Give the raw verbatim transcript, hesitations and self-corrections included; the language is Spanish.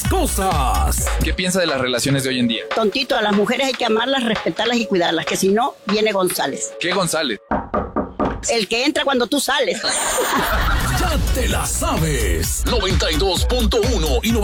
cosas. ¿Qué piensa de las relaciones de hoy en día? Tontito, a las mujeres hay que amarlas, respetarlas y cuidarlas, que si no, viene González. ¿Qué González? El que entra cuando tú sales. Ya te la sabes. noventa y dos punto uno y